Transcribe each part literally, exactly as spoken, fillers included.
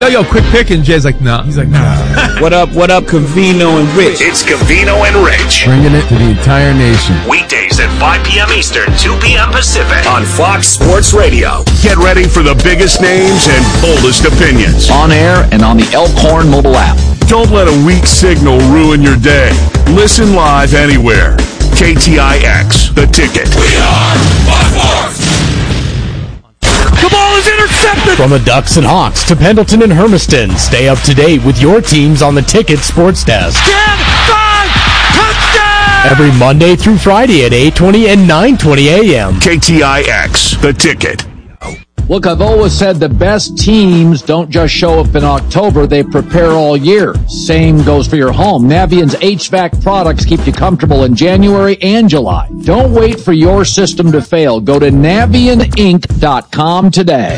Yo, yo, quick pick, and Jay's like, nah. He's like, nah. What up, what up, Covino and Rich? It's Covino and Rich. Bringing it to the entire nation. Weekdays at five p.m. Eastern, two p.m. Pacific on Fox Sports Radio. Get ready for the biggest names and boldest opinions. On air and on the Elkhorn mobile app. Don't let a weak signal ruin your day. Listen live anywhere. K T I X, The Ticket. We are Fox Sports. The ball is intercepted! From the Ducks and Hawks to Pendleton and Hermiston, stay up to date with your teams on the Ticket Sports Desk. ten five, touchdown! Every Monday through Friday at eight twenty and nine twenty a.m. K T I X, The Ticket. Look, I've always said the best teams don't just show up in October, they prepare all year. Same goes for your home. Navient's H V A C products keep you comfortable in January and July. Don't wait for your system to fail. Go to Navient Inc dot com today.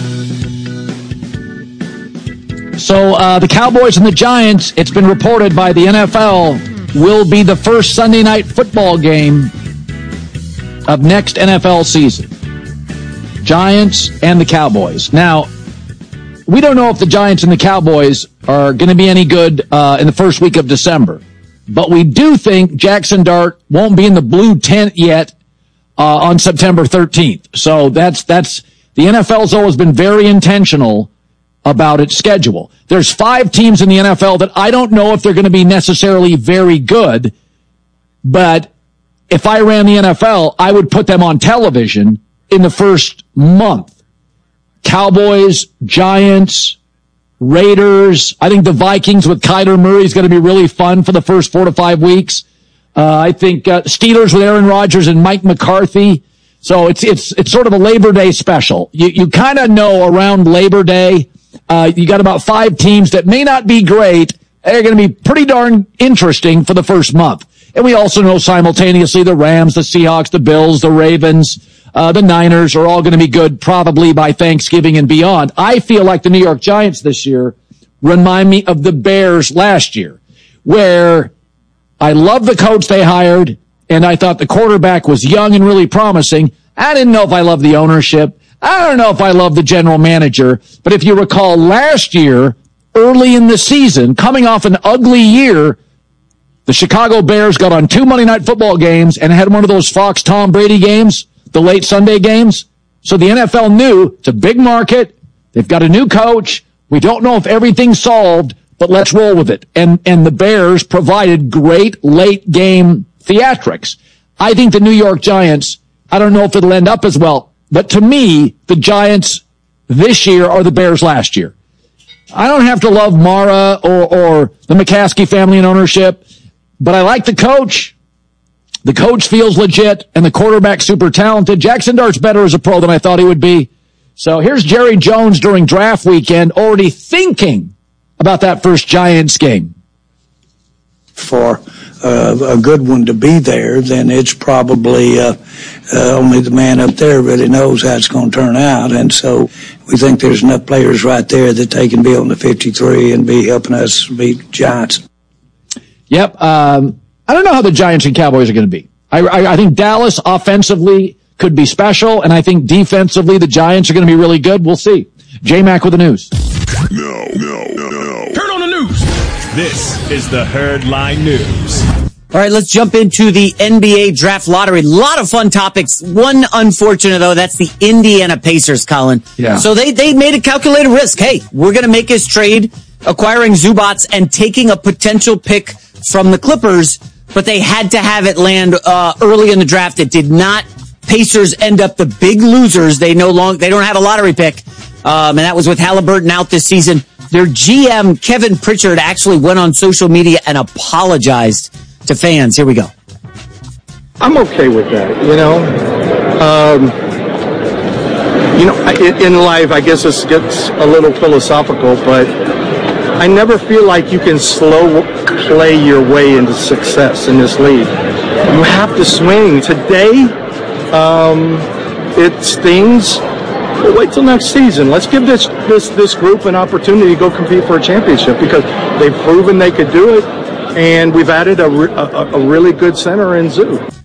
So uh, the Cowboys and the Giants, it's been reported by the N F L, will be the first Sunday night football game of next N F L season. Giants and the Cowboys. Now, we don't know if the Giants and the Cowboys are going to be any good uh, in the first week of December. But we do think Jackson Dart won't be in the blue tent yet uh, on September thirteenth. So that's, that's, the N F L's always been very intentional about its schedule. There's five teams in the N F L that I don't know if they're going to be necessarily very good, but if I ran the N F L, I would put them on television in the first month. Cowboys, Giants, Raiders. I think the Vikings with Kyler Murray is going to be really fun for the first four to five weeks. Uh, I think uh, Steelers with Aaron Rodgers and Mike McCarthy. So it's it's it's sort of a Labor Day special. You you kind of know around Labor Day, uh, you got about five teams that may not be great. They're going to be pretty darn interesting for the first month. And we also know simultaneously the Rams, the Seahawks, the Bills, the Ravens, Uh, the Niners are all going to be good probably by Thanksgiving and beyond. I feel like the New York Giants this year remind me of the Bears last year, where I love the coach they hired, and I thought the quarterback was young and really promising. I didn't know if I loved the ownership. I don't know if I love the general manager. But if you recall last year, early in the season, coming off an ugly year, the Chicago Bears got on two Monday Night Football games and had one of those Fox Tom Brady games, the late Sunday games. So the N F L knew it's a big market. They've got a new coach. We don't know if everything's solved, but let's roll with it. And, and the Bears provided great late game theatrics. I think the New York Giants, I don't know if it'll end up as well, but to me, the Giants this year are the Bears last year. I don't have to love Mara or, or the McCaskey family in ownership, but I like the coach. The coach feels legit, and the quarterback super talented. Jackson Dart's better as a pro than I thought he would be. So here's Jerry Jones during draft weekend already thinking about that first Giants game. For uh, a good one to be there, then it's probably uh, uh, only the man up there really knows how it's going to turn out. And so we think there's enough players right there that they can be on the fifty-three and be helping us beat Giants. Yep. Um, I don't know how the Giants and Cowboys are going to be. I, I, I think Dallas offensively could be special, and I think defensively the Giants are going to be really good. We'll see. J-Mac with the news. No, no, no, no. Turn on the news. This is the Herd Line News. All right, let's jump into the N B A draft lottery. A lot of fun topics. One unfortunate, though, that's the Indiana Pacers, Colin. Yeah. So they, they made a calculated risk. Hey, we're going to make this trade, acquiring Zubats and taking a potential pick from the Clippers, but they had to have it land uh, early in the draft. It did not. Pacers end up the big losers. They no longer they don't have a lottery pick, um, and that was with Halliburton out this season. Their G M Kevin Pritchard actually went on social media and apologized to fans. Here we go. I'm okay with that. You know, um, you know, in, in life, I guess this gets a little philosophical, but I never feel like you can slow play your way into success in this league. You have to swing. Today, um, it stings. But wait till next season. Let's give this, this, this group an opportunity to go compete for a championship because they've proven they could do it, and we've added a, a, a really good center in Zoo.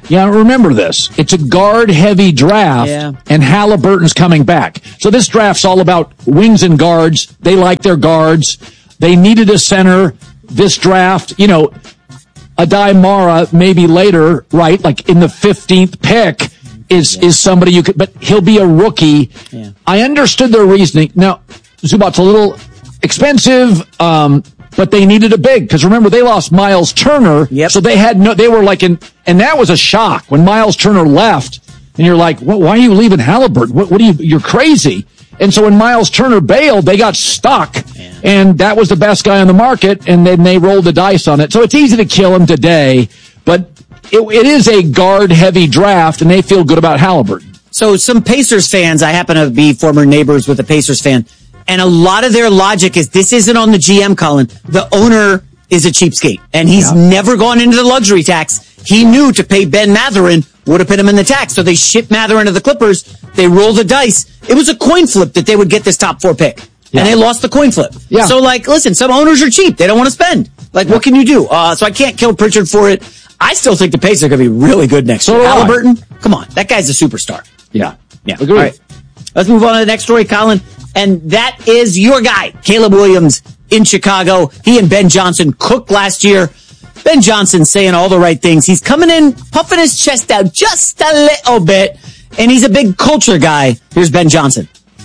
Yeah, remember this. It's a guard-heavy draft, Yeah. and Halliburton's coming back. So this draft's all about wings and guards. They like their guards. They needed a center. This draft, you know, Adai Mara maybe later, right, like in the fifteenth pick is yeah. is somebody you could, but he'll be a rookie. Yeah. I understood their reasoning. Now, Zubat's a little expensive, um, but they needed a big, because remember, they lost Miles Turner, yep. so they had no, they were like in, and that was a shock when Miles Turner left, and you're like, what, why are you leaving Halliburton? What, what are you, you're crazy. And so when Miles Turner bailed, they got stuck, yeah. and that was the best guy on the market, and then they rolled the dice on it. So it's easy to kill him today, but it, it is a guard-heavy draft, and they feel good about Halliburton. So some Pacers fans, I happen to be former neighbors with a Pacers fan, and a lot of their logic is this isn't on the G M, Colin. The owner is a cheapskate, and he's yeah. never gone into the luxury tax. He knew to pay Ben Mathurin would have put him in the tax, so they shipped Mathurin to the Clippers. They rolled the dice. It was a coin flip that they would get this top four pick, yeah. and they lost the coin flip. Yeah. So, like, listen, some owners are cheap. They don't want to spend. Like, yeah. what can you do? Uh, so I can't kill Pritchard for it. I still think the Pacers are going to be really good next so year. Halliburton, come on. That guy's a superstar. Yeah. Yeah. Agreed. All right. Let's move on to the next story, Colin. And that is your guy, Caleb Williams in Chicago. He and Ben Johnson cooked last year. Ben Johnson saying all the right things. He's coming in, puffing his chest out just a little bit, and he's a big culture guy. Here's Ben Johnson.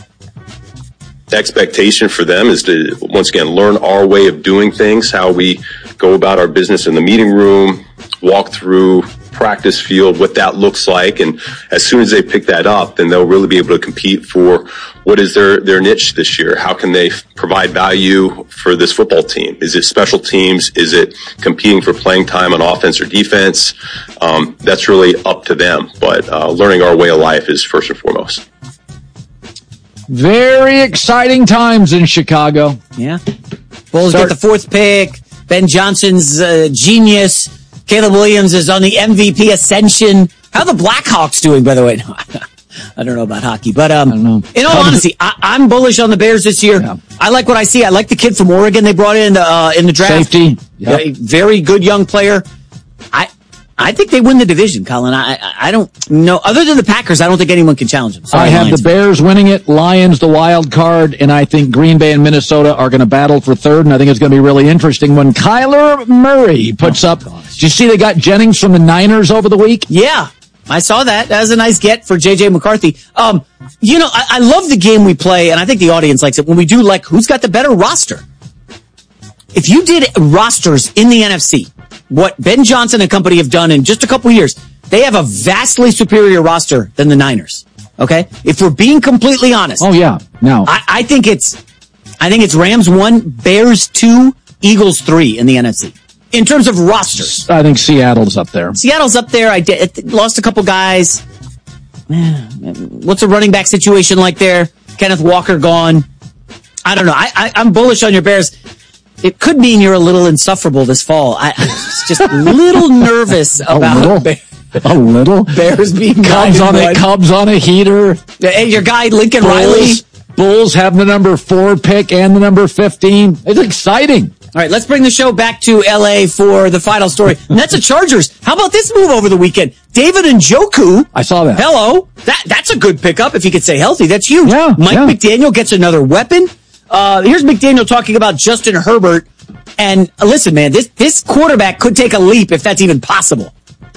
The expectation for them is to, once again, learn our way of doing things, how we go about our business in the meeting room, walk through practice field, what that looks like. And as soon as they pick that up, then they'll really be able to compete for what is their, their niche this year. How can they provide value for this football team? Is it special teams? Is it competing for playing time on offense or defense? Um, that's really up to them. But uh, learning our way of life is first and foremost. Very exciting times in Chicago. Yeah. Bulls Start. get the fourth pick. Ben Johnson's uh, genius. Caleb Williams is on the M V P ascension. How are the Blackhawks doing, by the way? No, I don't know about hockey, but um, I don't know. in all honesty, I, I'm bullish on the Bears this year. Yeah. I like what I see. I like the kid from Oregon they brought in uh, in the draft. Safety. Yep. A very good young player. I I think they win the division, Colin. I I don't know. Other than the Packers, I don't think anyone can challenge them. Sorry, I have Lions the Bears winning it, Lions the wild card, and I think Green Bay and Minnesota are going to battle for third, and I think it's going to be really interesting when Kyler Murray puts oh, up. Gosh. Did you see they got Jennings from the Niners over the week? Yeah, I saw that. That was a nice get for J J McCarthy. Um, you know, I, I love the game we play, and I think the audience likes it when we do like who's got the better roster. If you did rosters in the N F C, what Ben Johnson and company have done in just a couple years, they have a vastly superior roster than the Niners. Okay? If we're being completely honest. Oh, yeah. No. I, I think it's, I think it's Rams one, Bears two, Eagles three in the N F C. In terms of rosters. I think Seattle's up there. Seattle's up there. I did, lost a couple guys. What's a running back situation like there? Kenneth Walker gone. I don't know. I, I, I'm bullish on your Bears. It could mean you're a little insufferable this fall. I, I'm just a little nervous about a little. Bear, a little. Bears being Cubs on a Cubs on a heater. Hey, your guy Lincoln Bulls, Riley. Bulls have the number four pick and the number fifteen. It's exciting. All right, let's bring the show back to L A for the final story. And that's the Chargers. How about this move over the weekend? David Njoku. I saw that. Hello. That that's a good pickup if he could stay healthy. That's huge. Yeah, Mike yeah. McDaniel gets another weapon. Uh, here's McDaniel talking about Justin Herbert. And uh, listen, man, this, this quarterback could take a leap if that's even possible.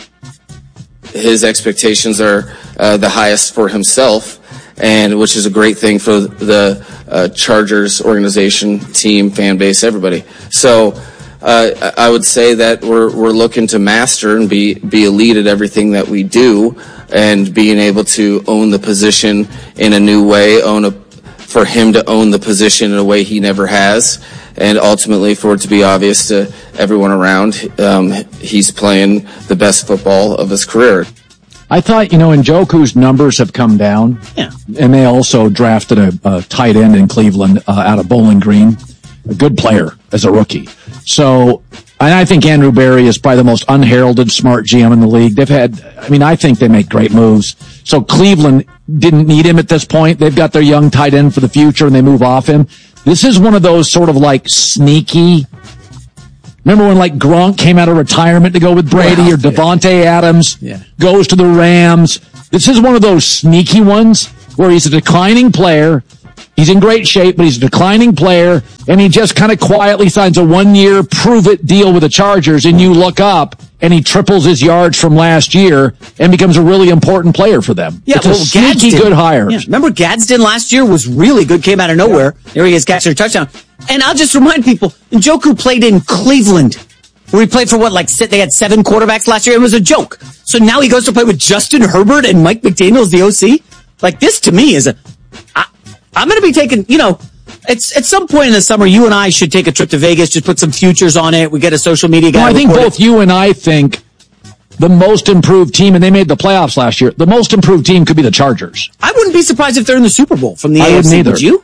His expectations are uh, the highest for himself, and which is a great thing for the uh, Chargers organization, team, fan base, everybody. So uh, I would say that we're we're looking to master and be be elite at everything that we do, and being able to own the position in a new way, own a for him to own the position in a way he never has, and ultimately for it to be obvious to everyone around, um, he's playing the best football of his career. I thought, you know, Njoku's numbers have come down. Yeah. And they also drafted a, a tight end in Cleveland uh, out of Bowling Green. A good player as a rookie. So, and I think Andrew Berry is probably the most unheralded smart G M in the league. They've had, I mean, I think they make great moves. So Cleveland didn't need him at this point. They've got their young tight end for the future and they move off him. This is one of those sort of like sneaky, Remember when like Gronk came out of retirement to go with Brady, wow, or Devontae yeah. Adams yeah. goes to the Rams? This is one of those sneaky ones where he's a declining player. He's in great shape, but he's a declining player, and he just kind of quietly signs a one-year prove-it deal with the Chargers, and you look up, and he triples his yards from last year and becomes a really important player for them. Yeah, it's well, a sneaky Gadsden, good hire. Yeah. Remember Gadsden last year was really good, came out of nowhere. Yeah. There he is, catching a touchdown. And I'll just remind people, Njoku played in Cleveland, where he played for what, like, they had seven quarterbacks last year. It was a joke. So now he goes to play with Justin Herbert and Mike McDaniel's the O C? Like, this to me is a... I, I'm going to be taking, you know, it's at some point in the summer, you and I should take a trip to Vegas, just put some futures on it. We get a social media guy. No, I think both it. you and I think the most improved team, and they made the playoffs last year, the most improved team could be the Chargers. I wouldn't be surprised if they're in the Super Bowl from the I A F C. Wouldn't either. Would you?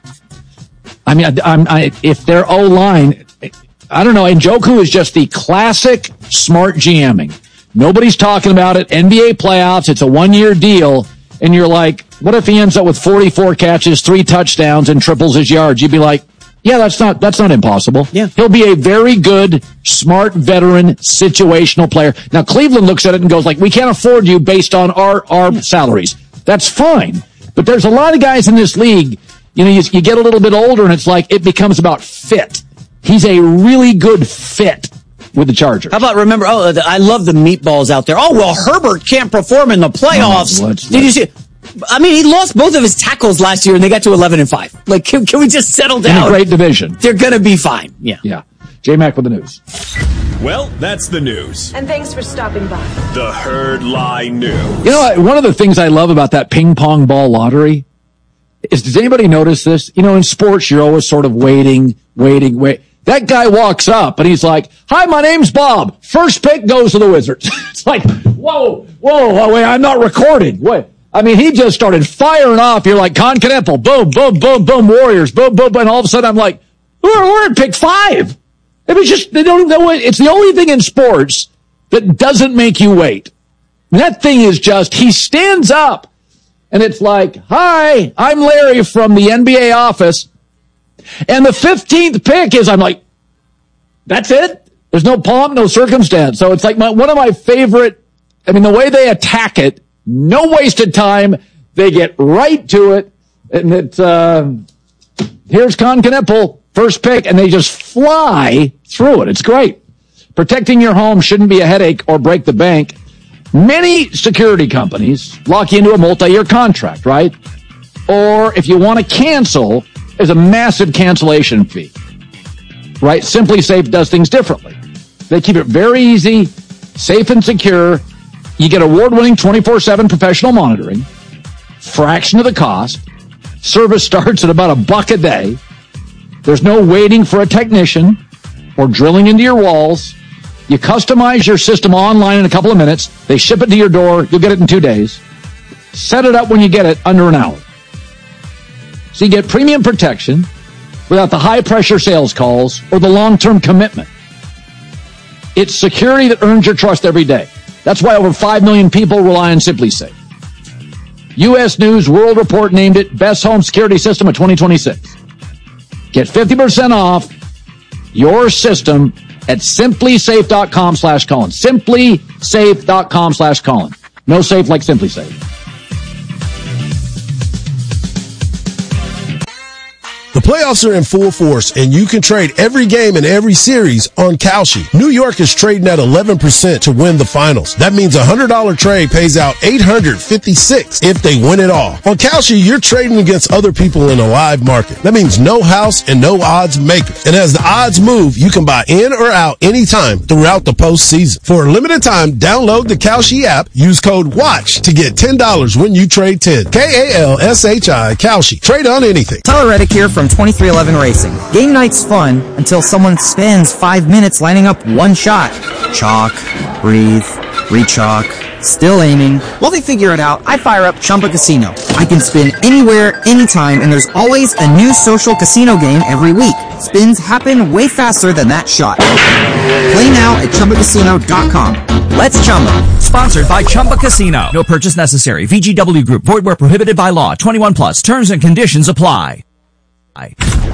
I mean, I, I'm, I, if their O-line, I don't know, Njoku is just the classic smart GMing. Nobody's talking about it. N B A playoffs, it's a one-year deal. And you're like, what if he ends up with forty-four catches, three touchdowns, and triples his yards? You'd be like, yeah, that's not, that's not impossible. Yeah. He'll be a very good, smart, veteran, situational player. Now, Cleveland looks at it and goes like, we can't afford you based on our, our salaries. That's fine. But there's a lot of guys in this league, you know, you, you get a little bit older and it's like, it becomes about fit. He's a really good fit with the Chargers. How about, remember, oh, the, I love the meatballs out there. Oh, well, Herbert can't perform in the playoffs. Oh, let's, Did let's, you see? I mean, he lost both of his tackles last year, and they got to eleven and five. Like, can, can we just settle down? In a great division. They're going to be fine. Yeah. Yeah. J-Mac with the news. Well, that's the news. And thanks for stopping by. The Herd Lie News. You know, one of the things I love about that ping pong ball lottery is, does anybody notice this? You know, in sports, you're always sort of waiting, waiting, wait. That guy walks up and he's like, hi, my name's Bob. First pick goes to the Wizards. It's like, whoa, whoa, whoa, wait, I'm not recording. Wait. I mean, he just started firing off. You're like, Con Kneppel, boom, boom, boom, boom, Warriors, boom, boom, boom. And all of a sudden I'm like, we're, we're at pick five. I mean, just, they don't know what, it's the only thing in sports that doesn't make you wait. And that thing is just, he stands up and it's like, hi, I'm Larry from the N B A office. And the fifteenth pick is, I'm like, that's it? There's no pomp, no circumstance. So it's like my, one of my favorite, I mean, the way they attack it, no wasted time. They get right to it. And it's, uh, here's Con Kneppel, first pick, and they just fly through it. It's great. Protecting your home shouldn't be a headache or break the bank. Many security companies lock you into a multi-year contract, right? Or if you want to cancel, there's a massive cancellation fee, right? Simply Safe does things differently. They keep it very easy, safe and secure. You get award-winning twenty-four seven professional monitoring, fraction of the cost. Service starts at about a buck a day. There's no waiting for a technician or drilling into your walls. You customize your system online in a couple of minutes. They ship it to your door. You'll get it in two days. Set it up when you get it under an hour. So you get premium protection without the high-pressure sales calls or the long-term commitment. It's security that earns your trust every day. That's why over five million people rely on Simply Safe. U S News World Report named it Best Home Security System of twenty twenty-six. Get fifty percent off your system at simplysafe.com slash Colin. Simplysafe.com slash Colin. No safe like Simply Safe. The playoffs are in full force, and you can trade every game and every series on Kalshi. New York is trading at eleven percent to win the finals. That means a one hundred dollars trade pays out eight hundred fifty-six dollars if they win it all. On Kalshi, you're trading against other people in a live market. That means no house and no odds makers. And as the odds move, you can buy in or out anytime throughout the postseason. For a limited time, download the Kalshi app. Use code WATCH to get ten dollars when you trade ten. K A L S H I, Kalshi. Trade on anything. Tyler Reddick here from twenty-three eleven Racing. Game night's fun until someone spends five minutes lining up one shot. Chalk, breathe, re-chalk, still aiming. While they figure it out, I fire up Chumba Casino. I can spin anywhere, anytime, and there's always a new social casino game every week. Spins happen way faster than that shot. Play now at Chumba Casino dot com. Let's Chumba. Sponsored by Chumba Casino. No purchase necessary. V G W Group. Void where prohibited by law. twenty-one plus. Terms and conditions apply. This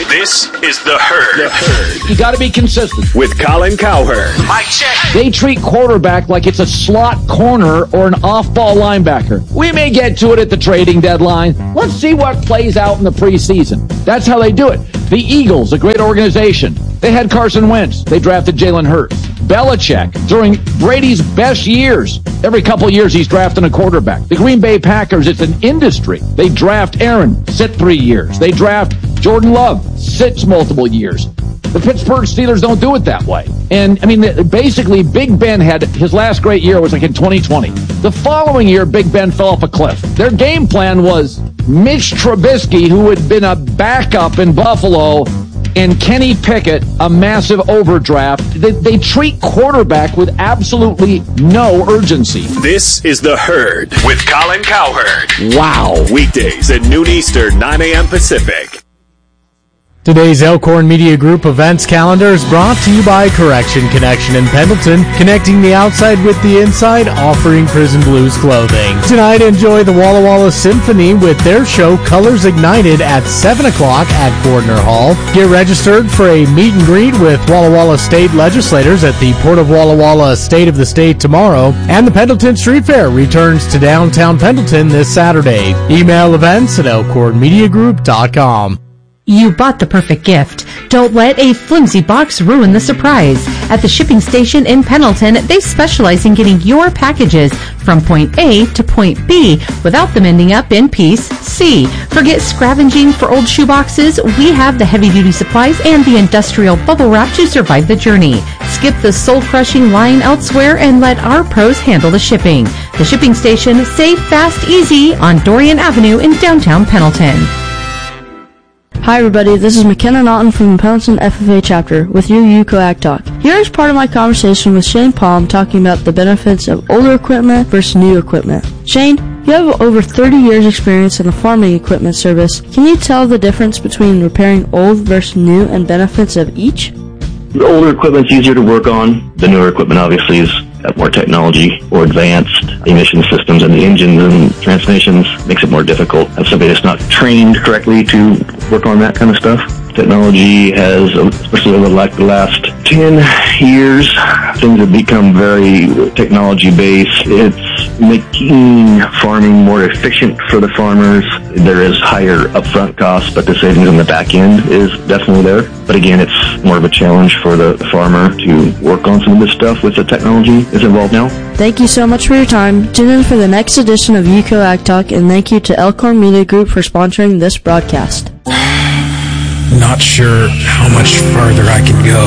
This is The Herd. The Herd. You got to be consistent. With Colin Cowherd. Mike check. They treat quarterback like it's a slot corner or an off-ball linebacker. We may get to it at the trading deadline. Let's see what plays out in the preseason. That's how they do it. The Eagles, a great organization. They had Carson Wentz. They drafted Jalen Hurts. Belichick, during Brady's best years, every couple of years he's drafting a quarterback. The Green Bay Packers, it's an industry. They draft Aaron, sit three years. They draft Jordan Love, sits multiple years. The Pittsburgh Steelers don't do it that way. And, I mean, basically, Big Ben had his last great year was like in twenty twenty. The following year, Big Ben fell off a cliff. Their game plan was Mitch Trubisky, who had been a backup in Buffalo, and Kenny Pickett, a massive overdraft. They, they treat quarterback with absolutely no urgency. This is The Herd with Colin Cowherd. Wow. Weekdays at noon Eastern, nine a.m. Pacific. Today's Elkhorn Media Group events calendar is brought to you by Correction Connection in Pendleton, connecting the outside with the inside, offering Prison Blues clothing. Tonight, enjoy the Walla Walla Symphony with their show Colors Ignited at seven o'clock at Gordner Hall. Get registered for a meet and greet with Walla Walla State legislators at the Port of Walla Walla State of the State tomorrow. And the Pendleton Street Fair returns to downtown Pendleton this Saturday. Email events at elkhorn media group dot com. You bought the perfect gift. Don't let a flimsy box ruin the surprise. At the shipping station in Pendleton, they specialize in getting your packages from point A to point B without them ending up in piece C. Forget scavenging for old shoeboxes. We have the heavy-duty supplies and the industrial bubble wrap to survive the journey. Skip the soul-crushing line elsewhere and let our pros handle the shipping. The shipping station, safe, fast, easy on Dorian Avenue in downtown Pendleton. Hi everybody, this is McKenna Naughton from the Pendleton F F A chapter with your UCOAC Talk. Here is part of my conversation with Shane Palm talking about the benefits of older equipment versus new equipment. Shane, you have over thirty years experience in the farming equipment service. Can you tell the difference between repairing old versus new and benefits of each? The older equipment's easier to work on. The newer equipment obviously is got more technology or advanced emission systems, and the engines and transmissions makes it more difficult. If somebody that's not trained correctly to work on that kind of stuff. Technology has, especially over like the last ten years, things have become very technology-based. It's making farming more efficient for the farmers. There is higher upfront costs, but the savings on the back end is definitely there. But again, it's more of a challenge for the farmer to work on some of this stuff with the technology that's involved now. Thank you so much for your time. Tune in for the next edition of UCOAC Talk, and thank you to Elkhorn Media Group for sponsoring this broadcast. Not sure how much farther I can go.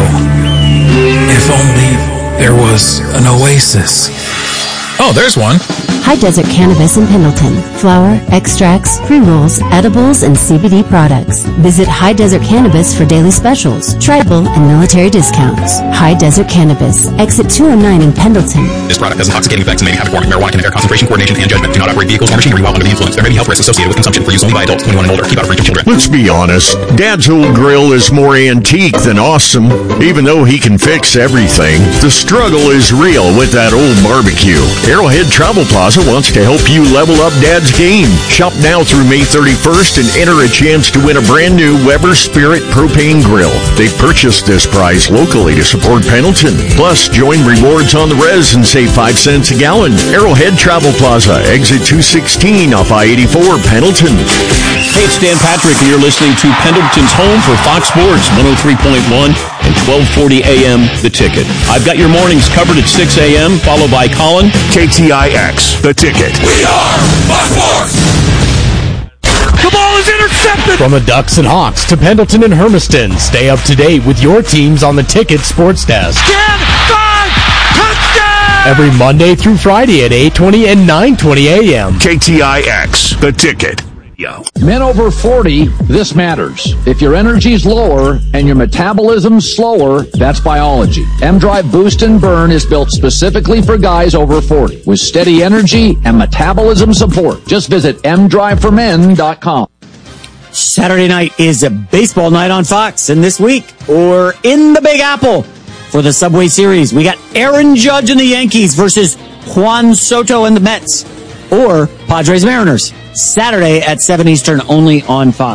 If only there was an oasis. Oh, there's one. High Desert Cannabis in Pendleton. Flower, extracts, pre-rolls, edibles, and C B D products. Visit High Desert Cannabis for daily specials, tribal, and military discounts. High Desert Cannabis. Exit two oh nine in Pendleton. This product has intoxicating effects and may be habit forming. Marijuana can impair concentration, coordination, and judgment. Do not operate vehicles or machinery while under the influence. There may be health risks associated with consumption. For use only by adults twenty-one and older. Keep out of reach of children. Let's be honest. Dad's old grill is more antique than awesome. Even though he can fix everything, the struggle is real with that old barbecue. Arrowhead Travel Plaza wants to help you level up Dad's game. Shop now through May thirty-first and enter a chance to win a brand new Weber Spirit propane grill. They purchased this prize locally to support Pendleton. Plus, join rewards on the res and save five cents a gallon. Arrowhead Travel Plaza, exit two sixteen off I eighty-four, Pendleton. Hey, it's Dan Patrick, and you're listening to Pendleton's home for Fox Sports one oh three point one and twelve forty a.m. The Ticket. I've got your mornings covered at six a.m., followed by Colin. K T I X, The Ticket. We are Fox Sports! The ball is intercepted! From the Ducks and Hawks to Pendleton and Hermiston, stay up to date with your teams on the Ticket Sports Desk. ten five, touchdown! Every Monday through Friday at eight twenty and nine twenty a.m. K T I X, The Ticket. Yo. Men over forty, this matters. If your energy's lower and your metabolism's slower, that's biology. M-Drive Boost and Burn is built specifically for guys over forty with steady energy and metabolism support. Just visit m drive for men dot com. Saturday night is a baseball night on Fox, and this week, or in the Big Apple, for the Subway Series, we got Aaron Judge and the Yankees versus Juan Soto and the Mets, or Padres Mariners. Saturday at seven Eastern, only on Fox.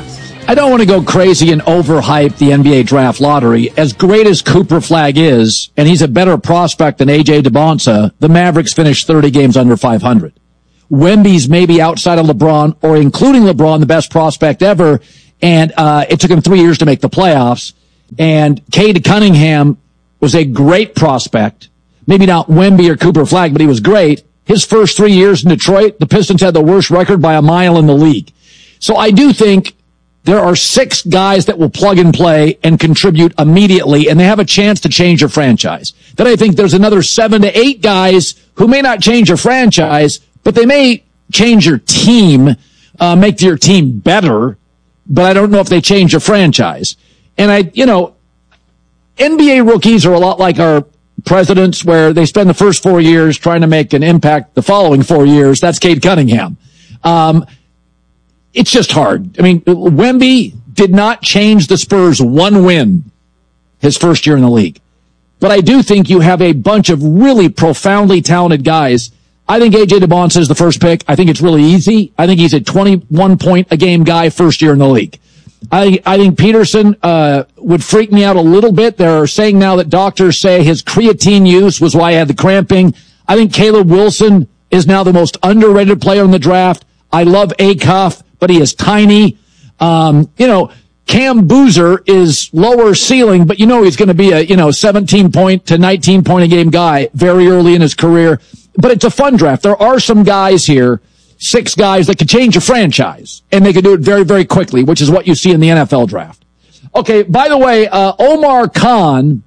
I don't want to go crazy and overhype the N B A draft lottery. As great as Cooper Flagg is, and he's a better prospect than A J DeBonsa, the Mavericks finished thirty games under five hundred. Wemby's maybe outside of LeBron, or including LeBron, the best prospect ever, and uh it took him three years to make the playoffs. And Cade Cunningham was a great prospect. Maybe not Wemby or Cooper Flagg, but he was great. His first three years in Detroit, the Pistons had the worst record by a mile in the league. So I do think there are six guys that will plug and play and contribute immediately, and they have a chance to change your franchise. Then I think there's another seven to eight guys who may not change your franchise, but they may change your team, uh, make your team better, but I don't know if they change your franchise. And I, you know, N B A rookies are a lot like our presidents, where they spend the first four years trying to make an impact the following four years. That's Cade Cunningham. Um, It's just hard. I mean, Wemby did not change the Spurs one win his first year in the league. But I do think you have a bunch of really profoundly talented guys. I think A J DeBonsa is the first pick. I think it's really easy. I think he's a twenty-one point a game guy first year in the league. I, I think Peterson uh would freak me out a little bit. They're saying now that doctors say his creatine use was why he had the cramping. I think Caleb Wilson is now the most underrated player in the draft. I love Acuff, but he is tiny. Um, you know, Cam Boozer is lower ceiling, but you know he's going to be a, you know, seventeen point to nineteen point a game guy very early in his career. But it's a fun draft. There are some guys here, six guys that could change a franchise, and they could do it very, very quickly, which is what you see in the N F L draft. Okay, by the way, uh, Omar Khan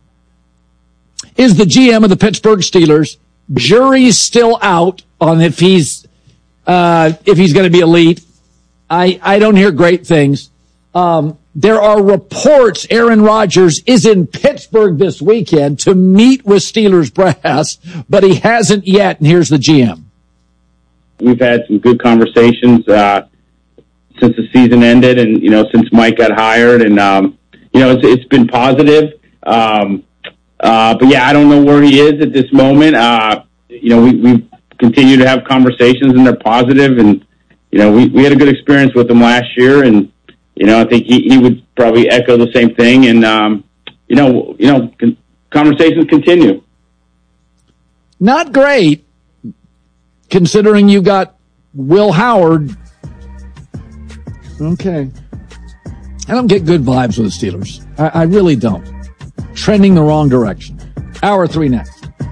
is the G M of the Pittsburgh Steelers. Jury's still out on if he's, uh, if he's going to be elite. I, I don't hear great things. Um, there are reports Aaron Rodgers is in Pittsburgh this weekend to meet with Steelers brass, but he hasn't yet, and here's the G M. We've had some good conversations uh, since the season ended, and, you know, since Mike got hired, and, um, you know, it's, it's been positive. Um, uh, but, yeah, I don't know where he is at this moment. Uh, you know, we, we continue to have conversations, and they're positive, and, you know, we, we had a good experience with him last year, and, you know, I think he, he would probably echo the same thing. And, um, you know, you know, con- conversations continue. Not great, considering you got Will Howard. Okay. I don't get good vibes with the Steelers. I, I really don't. Trending the wrong direction. Hour three next.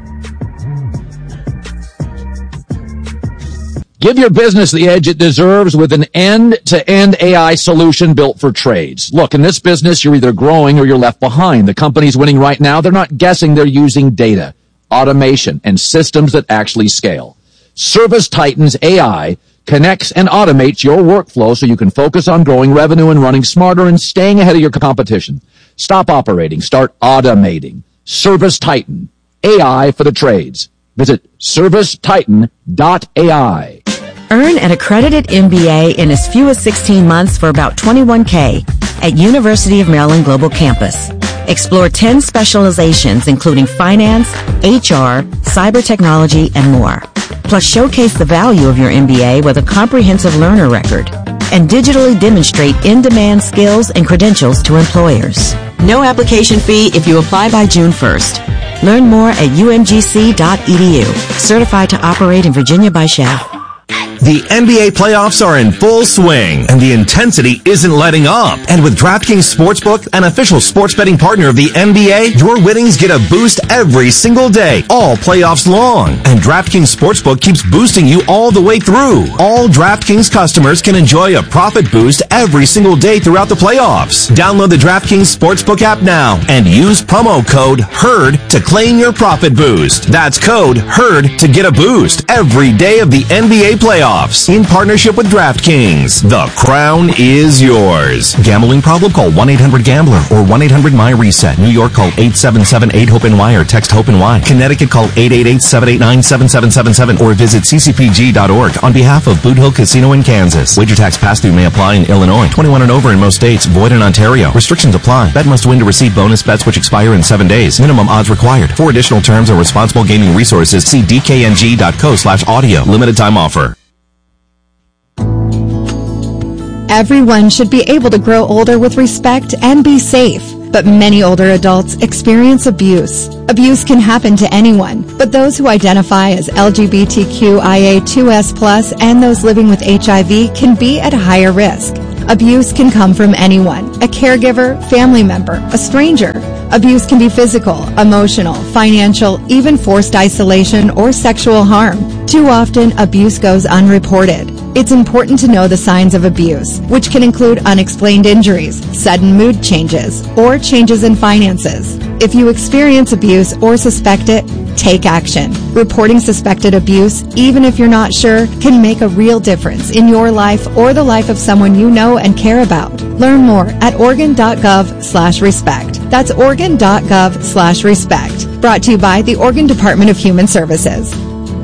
Give your business the edge it deserves with an end-to-end A I solution built for trades. Look, in this business, you're either growing or you're left behind. The companies winning right now, they're not guessing, they're using data, automation, and systems that actually scale. Service Titan's A I connects and automates your workflow so you can focus on growing revenue and running smarter and staying ahead of your competition. Stop operating. Start automating. Service Titan. A I for the trades. Visit service titan dot A I. Earn an accredited M B A in as few as sixteen months for about twenty-one thousand dollars at University of Maryland Global Campus. Explore ten specializations including finance, H R, cyber technology, and more. Plus showcase the value of your M B A with a comprehensive learner record and digitally demonstrate in-demand skills and credentials to employers. No application fee if you apply by June first. Learn more at U M G C dot E D U. Certified to operate in Virginia by S H A. The N B A playoffs are in full swing, and the intensity isn't letting up. And with DraftKings Sportsbook, an official sports betting partner of the N B A, your winnings get a boost every single day, all playoffs long. And DraftKings Sportsbook keeps boosting you all the way through. All DraftKings customers can enjoy a profit boost every single day throughout the playoffs. Download the DraftKings Sportsbook app now and use promo code HERD to claim your profit boost. That's code HERD to get a boost every day of the N B A playoffs. In partnership with DraftKings, the crown is yours. Gambling problem? Call one eight hundred gambler or one eight hundred my reset. New York, call eight seven seven eight hope N Y or text HOPE-NY. Connecticut, call eight eight eight seven eight nine seven seven seven seven or visit c c p g dot org on behalf of Boot Hill Casino in Kansas. Wager tax pass-through may apply in Illinois. twenty-one and over in most states. Void in Ontario. Restrictions apply. Bet must win to receive bonus bets which expire in seven days. Minimum odds required. For additional terms or responsible gaming resources, see d k n g dot co slash audio. Limited time offer. Everyone should be able to grow older with respect and be safe. But many older adults experience abuse. Abuse can happen to anyone, but those who identify as L G B T Q I A two S plus and those living with H I V can be at higher risk. Abuse can come from anyone, a caregiver, family member, a stranger. Abuse can be physical, emotional, financial, even forced isolation or sexual harm. Too often, abuse goes unreported. It's important to know the signs of abuse, which can include unexplained injuries, sudden mood changes, or changes in finances. If you experience abuse or suspect it, take action. Reporting suspected abuse, even if you're not sure, can make a real difference in your life or the life of someone you know and care about. Learn more at Oregon.gov slash respect. That's Oregon.gov slash respect. Brought to you by the Oregon Department of Human Services.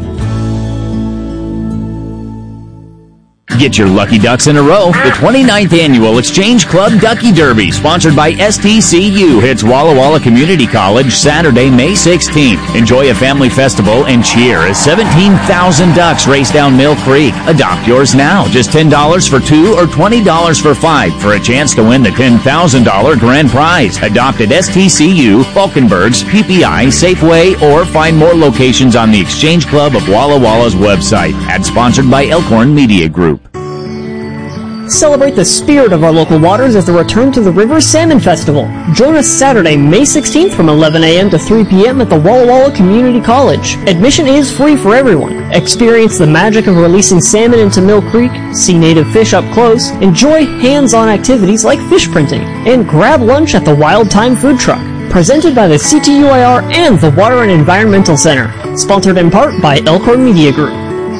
Get your lucky ducks in a row. The twenty-ninth Annual Exchange Club Ducky Derby, sponsored by S T C U, hits Walla Walla Community College Saturday, May sixteenth. Enjoy a family festival and cheer as seventeen thousand ducks race down Mill Creek. Adopt yours now. Just ten dollars for two or twenty dollars for five for a chance to win the ten thousand dollars grand prize. Adopt at S T C U, Falkenbergs, P P I, Safeway, or find more locations on the Exchange Club of Walla Walla's website. Ad sponsored by Elkhorn Media Group. Celebrate the spirit of our local waters as they return to the River Salmon Festival. Join us Saturday, May sixteenth from eleven a.m. to three p.m. at the Walla Walla Community College. Admission is free for everyone. Experience the magic of releasing salmon into Mill Creek, see native fish up close, enjoy hands-on activities like fish printing, and grab lunch at the Wild Time Food Truck. Presented by the C T U I R and the Water and Environmental Center. Sponsored in part by Elkhorn Media Group.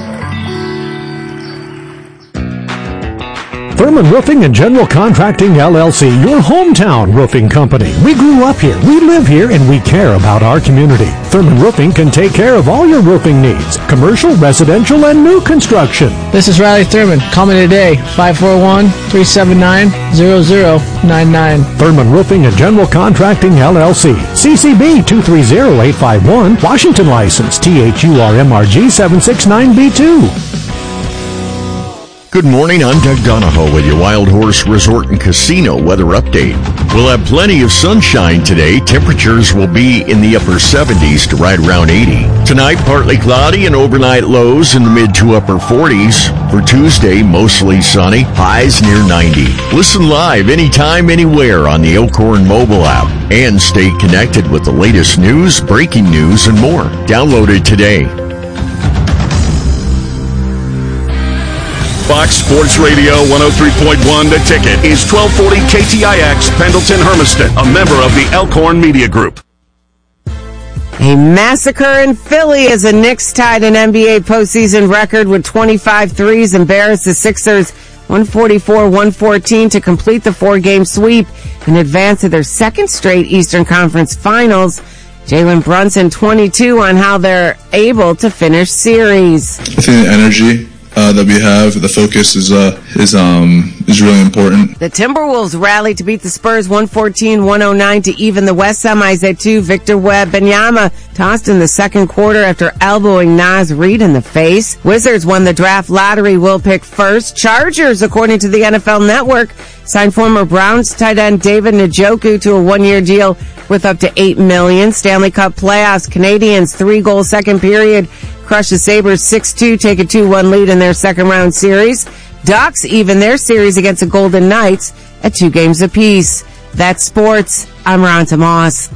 Thurman Roofing and General Contracting, L L C, your hometown roofing company. We grew up here, we live here, and we care about our community. Thurman Roofing can take care of all your roofing needs, commercial, residential, and new construction. This is Riley Thurman. Call me today, five four one, three seven nine, zero zero nine nine. Thurman Roofing and General Contracting, L L C, C C B two three zero eight five one, Washington license, T H U R M R G seven six nine B two. Good morning, I'm Doug Donahoe with your Wild Horse Resort and Casino weather update. We'll have plenty of sunshine today. Temperatures will be in the upper seventies to right around eighty. Tonight, partly cloudy and overnight lows in the mid to upper forties. For Tuesday, mostly sunny, highs near ninety. Listen live anytime, anywhere on the Elkhorn mobile app. And stay connected with the latest news, breaking news, and more. Download it today. Fox Sports Radio one oh three point one, The Ticket, is twelve forty K T I X, Pendleton, Hermiston, a member of the Elkhorn Media Group. A massacre in Philly as the Knicks tied an N B A postseason record with twenty-five threes, embarrassed the Sixers one forty-four one fourteen to complete the four-game sweep in advance of their second straight Eastern Conference Finals. Jalen Brunson, twenty-two, on how they're able to finish series. I think the energy Uh, that we have, the focus is uh, is um is really important. The Timberwolves rallied to beat the Spurs one fourteen one oh nine to even the West semis at two. Victor Wembanyama tossed in the second quarter after elbowing Naz Reid in the face. Wizards won the draft lottery, will pick first. Chargers, according to the N F L Network, signed former Browns tight end David Njoku to a one-year deal with up to eight million dollars. Stanley Cup playoffs, Canadians three-goal second period crush the Sabres six two, take a two one lead in their second-round series. Ducks even their series against the Golden Knights at two games apiece. That's sports. I'm Ron Tomas.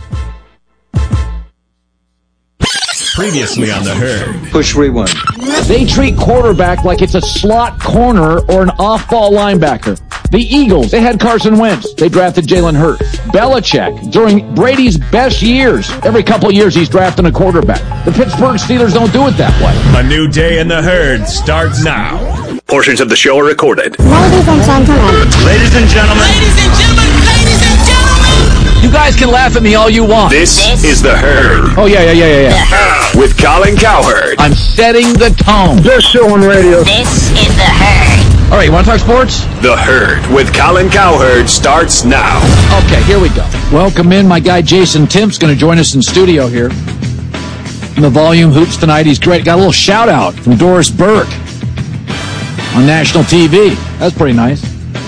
Previously on The Herd. Push rewind. They treat quarterback like it's a slot corner or an off-ball linebacker. The Eagles, they had Carson Wentz. They drafted Jalen Hurts. Belichick, during Brady's best years, every couple of years he's drafting a quarterback. The Pittsburgh Steelers don't do it that way. A new day in The Herd starts now. Portions of the show are recorded. Ladies and gentlemen. Ladies and gentlemen. Ladies and gentlemen. Ladies and gentlemen. You guys can laugh at me all you want. This, this is The Herd. Oh, yeah, yeah, yeah, yeah, yeah. With Colin Cowherd. I'm setting the tone. Best show on radio. This is The Herd. All right, you want to talk sports? The Herd with Colin Cowherd starts now. Okay, here we go. Welcome in. My guy Jason Timp's going to join us in studio here. In the Volume Hoops tonight, he's great. Got a little shout-out from Doris Burke on national T V. That's pretty nice.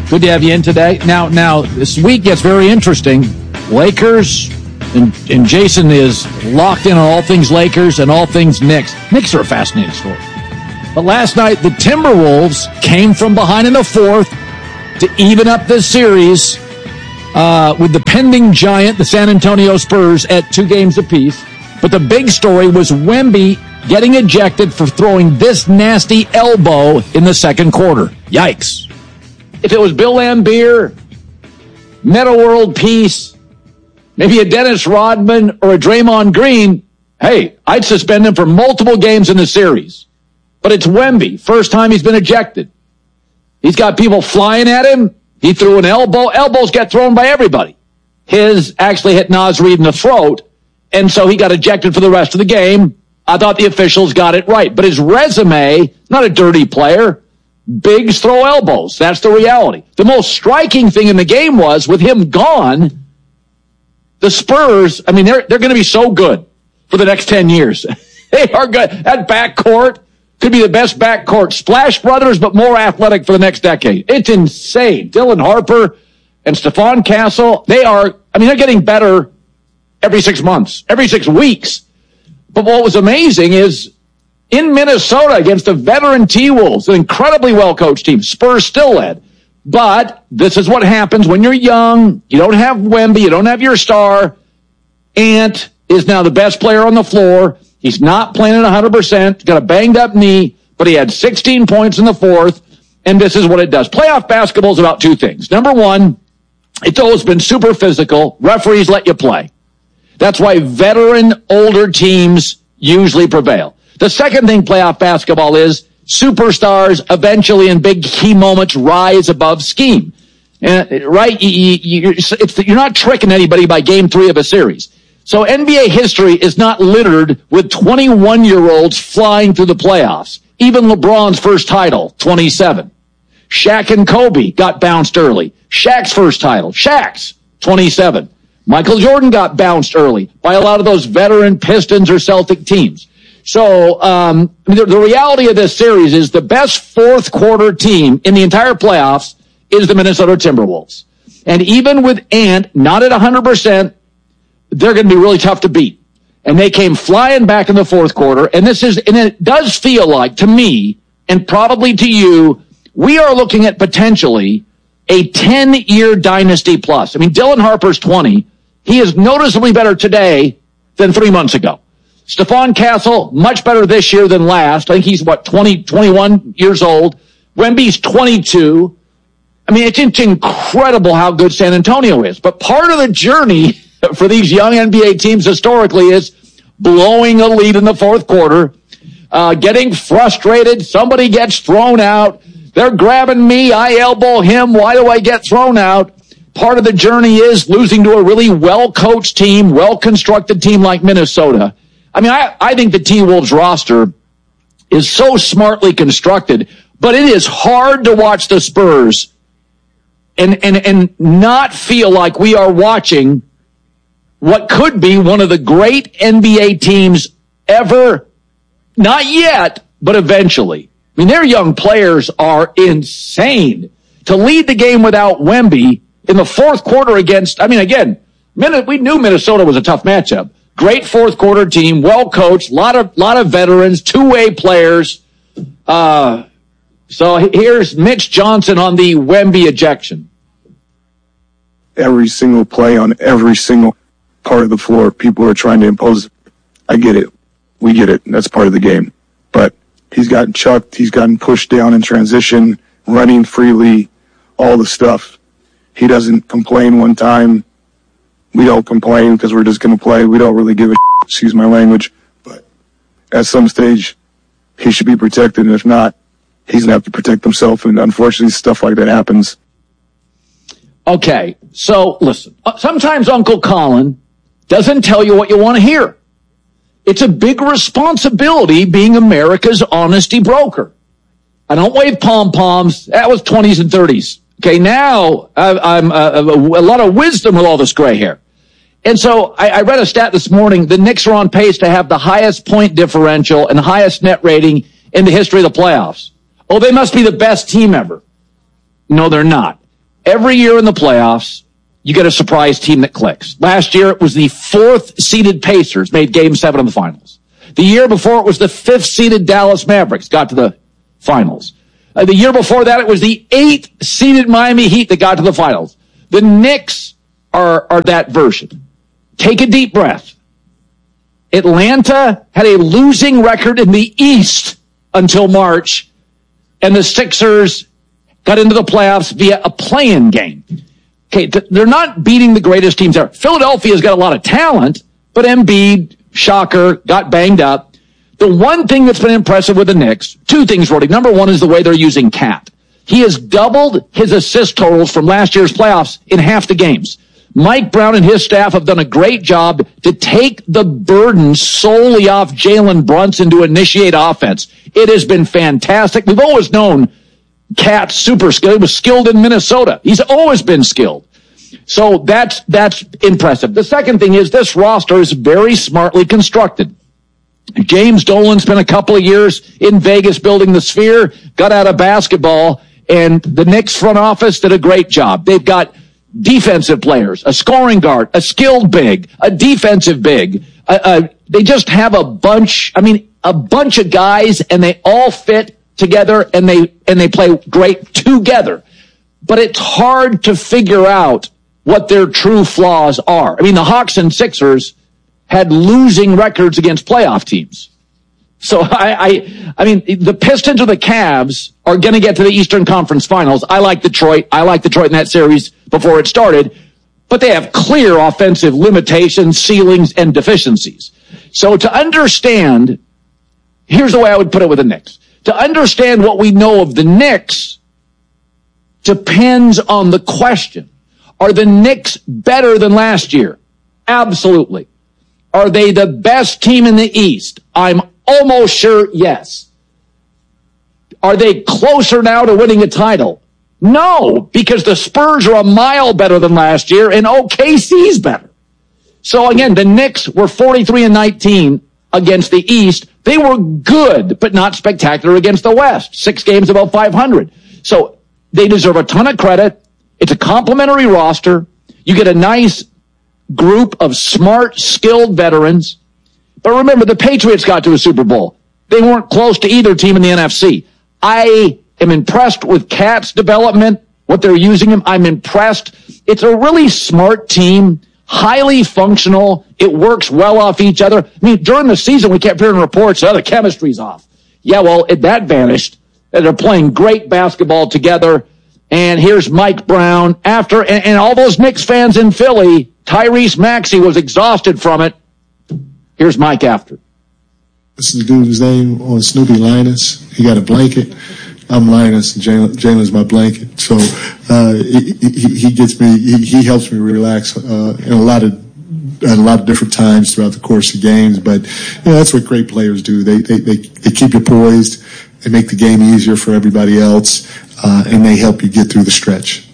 Good to have you in today. Now, now this week gets very interesting. Lakers, and, and Jason is locked in on all things Lakers and all things Knicks. Knicks are a fascinating story. But last night, the Timberwolves came from behind in the fourth to even up this series uh, with the pending giant, the San Antonio Spurs, at two games apiece. But the big story was Wemby getting ejected for throwing this nasty elbow in the second quarter. Yikes. If it was Bill Laimbeer, Meta World Peace, maybe a Dennis Rodman or a Draymond Green, hey, I'd suspend him for multiple games in the series. But it's Wemby. First time he's been ejected. He's got people flying at him. He threw an elbow. Elbows get thrown by everybody. His actually hit Naz Reid in the throat, and so he got ejected for the rest of the game. I thought the officials got it right. But his resume, not a dirty player. Bigs throw elbows. That's the reality. The most striking thing in the game was, with him gone, the Spurs, I mean, they're, they're going to be so good for the next ten years. They are good. That backcourt could be the best backcourt. Splash Brothers, but more athletic for the next decade. It's insane. Dylan Harper and Stephon Castle, they are, I mean, they're getting better every six months, every six weeks. But what was amazing is in Minnesota against the veteran T-Wolves, an incredibly well-coached team, Spurs still led. But this is what happens when you're young. You don't have Wemby. You don't have your star. Ant is now the best player on the floor. He's not playing at one hundred percent. Got a banged-up knee, but he had sixteen points in the fourth, and this is what it does. Playoff basketball is about two things. Number one, it's always been super physical. Referees let you play. That's why veteran, older teams usually prevail. The second thing playoff basketball is, superstars eventually in big key moments rise above scheme. Uh, right? You, you, you're, it's, you're not tricking anybody by game three of a series. So N B A history is not littered with twenty-one-year-olds flying through the playoffs. Even LeBron's first title, twenty-seven. Shaq and Kobe got bounced early. Shaq's first title, Shaq's, twenty-seven. Michael Jordan got bounced early by a lot of those veteran Pistons or Celtic teams. So um, the, the reality of this series is the best fourth quarter team in the entire playoffs is the Minnesota Timberwolves. And even with Ant not at one hundred percent, they're going to be really tough to beat. And they came flying back in the fourth quarter. And this is, and it does feel like, to me, and probably to you, we are looking at potentially a ten-year dynasty plus. I mean, Dylan Harper's twenty. He is noticeably better today than three months ago. Stephon Castle, much better this year than last. I think he's, what, twenty, twenty-one years old. Wemby's twenty-two. I mean, it's, it's incredible how good San Antonio is. But part of the journey for these young N B A teams historically is blowing a lead in the fourth quarter, uh, getting frustrated. Somebody gets thrown out. They're grabbing me. I elbow him. Why do I get thrown out? Part of the journey is losing to a really well-coached team, well-constructed team like Minnesota. I mean, I, I think the T-Wolves roster is so smartly constructed, but it is hard to watch the Spurs and, and, and not feel like we are watching what could be one of the great N B A teams ever. Not yet, but eventually. I mean, their young players are insane. To lead the game without Wemby in the fourth quarter against, I mean, again, we knew Minnesota was a tough matchup. Great fourth quarter team, well coached, lot of lot of veterans, two way players. Uh, so here's Mitch Johnson on the Wemby ejection. Every single play on every single part of the floor, people are trying to impose. I get it, we get it. That's part of the game. But he's gotten chucked, he's gotten pushed down in transition, running freely, all the stuff. He doesn't complain one time. We don't complain because we're just going to play. We don't really give a shit, excuse my language. But at some stage, he should be protected. And if not, he's going to have to protect himself. And unfortunately, stuff like that happens. Okay, so listen. Sometimes Uncle Colin doesn't tell you what you want to hear. It's a big responsibility being America's honesty broker. I don't wave pom-poms. That was twenties and thirties. Okay, now I, I'm uh, a, a lot of wisdom with all this gray hair. And so I, I read a stat this morning. The Knicks are on pace to have the highest point differential and the highest net rating in the history of the playoffs. Oh, they must be the best team ever. No, they're not. every year in the playoffs, you get a surprise team that clicks. Last year, it was the fourth-seeded Pacers made Game seven of the finals. The year before, it was the fifth-seeded Dallas Mavericks got to the finals. Uh, the year before that, it was the eighth-seeded Miami Heat that got to the finals. The Knicks are, are that version. Take a deep breath. Atlanta had a losing record in the East until March, and the Sixers got into the playoffs via a play-in game. Okay, they're not beating the greatest teams ever. Philadelphia's got a lot of talent, but Embiid, shocker, got banged up. The one thing that's been impressive with the Knicks, two things, Rody. Number one is the way they're using Cat. He has doubled his assist totals from last year's playoffs in half the games. Mike Brown and his staff have done a great job to take the burden solely off Jalen Brunson to initiate offense. It has been fantastic. We've always known Cat's super skilled. He was skilled in Minnesota. He's always been skilled. So that's, that's impressive. The second thing is this roster is very smartly constructed. James Dolan spent a couple of years in Vegas building the Sphere, got out of basketball, and the Knicks front office did a great job. They've got defensive players, a scoring guard, a skilled big, a defensive big. Uh, uh, they just have a bunch, I mean, a bunch of guys, and they all fit together, and they and they play great together. But it's hard to figure out what their true flaws are. I mean, the Hawks and Sixers had losing records against playoff teams. So I, I, I mean, the Pistons or the Cavs are going to get to the Eastern Conference Finals. I like Detroit. I like Detroit in that series before it started, but they have clear offensive limitations, ceilings, and deficiencies. So to understand, here's the way I would put it with the Knicks. To understand what we know of the Knicks depends on the question. Are the Knicks better than last year? Absolutely. Are they the best team in the East? I'm almost sure yes. Are they closer now to winning a title? No, because the Spurs are a mile better than last year and O K C's better. So again, the Knicks were forty-three and nineteen against the East. They were good, but not spectacular against the West. Six games above five hundred. So they deserve a ton of credit. It's a complimentary roster. You get a nice group of smart, skilled veterans. But remember, the Patriots got to a Super Bowl. They weren't close to either team in the N F C. I am impressed with Cat's development, what they're using him. I'm impressed. It's a really smart team, highly functional. It works well off each other. I mean, during the season, we kept hearing reports, oh, the chemistry's off. Yeah, well, it, that vanished. They're playing great basketball together. And here's Mike Brown. After, and, and all those Knicks fans in Philly, Tyrese Maxey was exhausted from it. Here's Mike after. This is the dude's name on Snoopy, Linus. He got a blanket. I'm Linus, and Jalen, Jalen's my blanket. So uh, he, he, he gets me, he, he helps me relax uh, in a lot of at a lot of different times throughout the course of games. But you know, that's what great players do. They they they, they keep you poised. They make the game easier for everybody else, uh, and they help you get through the stretch.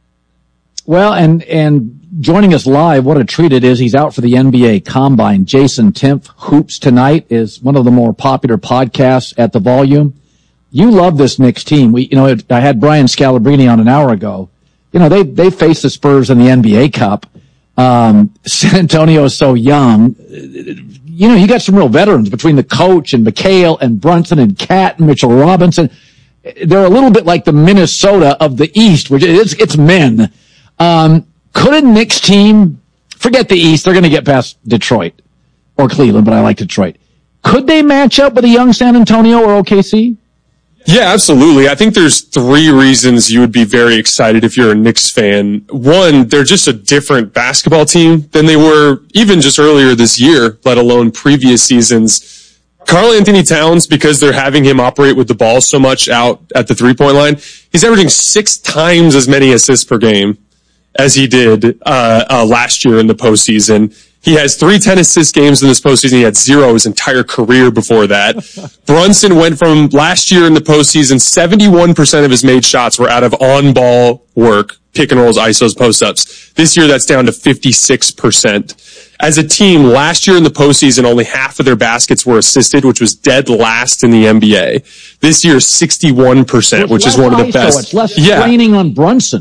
Well, and and joining us live, what a treat it is. He's out for the N B A Combine. Jason Timpf, Hoops Tonight, is one of the more popular podcasts at the Volume. You love this Knicks team. We, you know, I had Brian Scalabrine on an hour ago. You know, they they faced the Spurs in the N B A Cup. Um, San Antonio is so young. You know, you got some real veterans between the coach and McHale and Brunson and Cat and Mitchell Robinson. They're a little bit like the Minnesota of the East, which is it's men. Um, could a Knicks team, forget the East, they're going to get past Detroit or Cleveland, but I like Detroit. Could they match up with a young San Antonio or O K C? Yeah, absolutely. I think there's three reasons you would be very excited if you're a Knicks fan. One, they're just a different basketball team than they were even just earlier this year, let alone previous seasons. Karl Anthony Towns, because they're having him operate with the ball so much out at the three-point line, he's averaging six times as many assists per game as he did uh, uh last year in the postseason. He has three ten-assist games in this postseason. He had zero his entire career before that. Brunson went from last year in the postseason, seventy-one percent of his made shots were out of on-ball work, pick and rolls, I S Os, post-ups. This year, that's down to fifty-six percent. As a team, last year in the postseason, only half of their baskets were assisted, which was dead last in the N B A. This year, sixty-one percent, which is one of the best. It's less yeah. training on Brunson.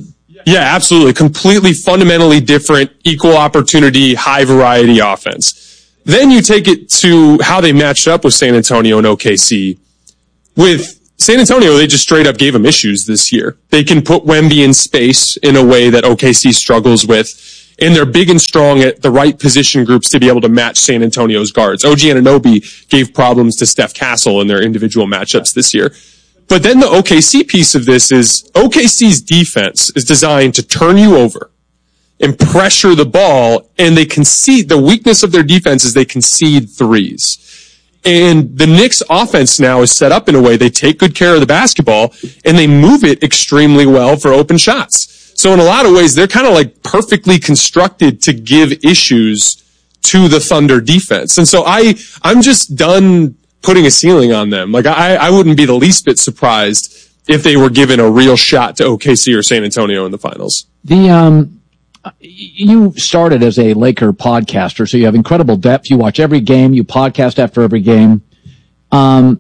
Yeah, absolutely. Completely fundamentally different, equal opportunity, high variety offense. Then you take it to how they matched up with San Antonio and O K C. With San Antonio, they just straight up gave them issues this year. They can put Wemby in space in a way that O K C struggles with, and they're big and strong at the right position groups to be able to match San Antonio's guards. O G Anunoby gave problems to Steph Castle in their individual matchups this year. But then the O K C piece of this is O K C's defense is designed to turn you over and pressure the ball, and they concede. The weakness of their defense is they concede threes. And the Knicks offense now is set up in a way they take good care of the basketball and they move it extremely well for open shots. So in a lot of ways, they're kind of like perfectly constructed to give issues to the Thunder defense. And so I, I'm just done putting a ceiling on them. Like I, I wouldn't be the least bit surprised if they were given a real shot to O K C or San Antonio in the finals. The, um, you started as a Laker podcaster, so you have incredible depth. You watch every game, you podcast after every game. Um,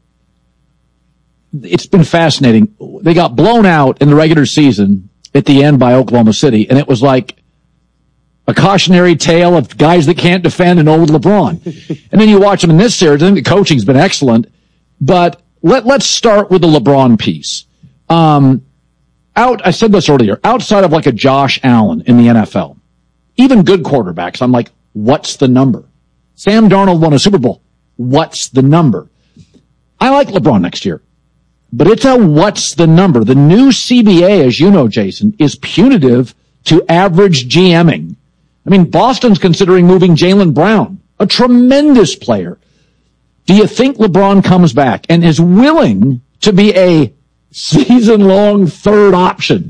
it's been fascinating. They got blown out in the regular season at the end by Oklahoma City, and it was like a cautionary tale of guys that can't defend and old LeBron. And then you watch them in this series. I think the coaching's been excellent, but let, let's start with the LeBron piece. Um, out, I said this earlier, outside of like a Josh Allen in the N F L, even good quarterbacks, I'm like, what's the number? Sam Darnold won a Super Bowl. What's the number? I like LeBron next year, but it's a what's the number. The new C B A, as you know, Jason, is punitive to average GMing. I mean, Boston's considering moving Jaylen Brown, a tremendous player. Do you think LeBron comes back and is willing to be a season-long third option?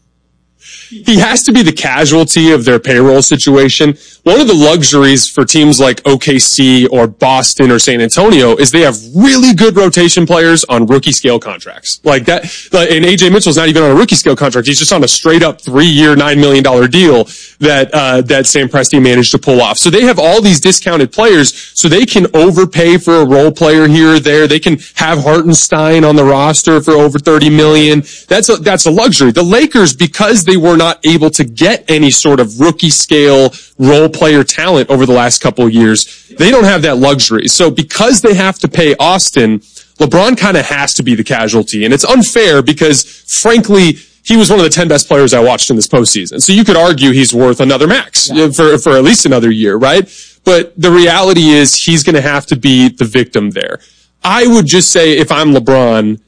He has to be the casualty of their payroll situation. One of the luxuries for teams like O K C or Boston or San Antonio is they have really good rotation players on rookie scale contracts. Like that, and A J Mitchell's not even on a rookie scale contract. He's just on a straight up three year, nine million dollars deal that, uh, that Sam Presti managed to pull off. So they have all these discounted players so they can overpay for a role player here or there. They can have Hartenstein on the roster for over thirty million dollars. That's a, that's a luxury. The Lakers, because they were not able to get any sort of rookie scale role player talent over the last couple of years, they don't have that luxury. So because they have to pay Austin, LeBron kind of has to be the casualty. And it's unfair because, frankly, he was one of the ten best players I watched in this postseason. So you could argue he's worth another max yeah. for, for at least another year, right? But the reality is he's going to have to be the victim there. I would just say if I'm LeBron,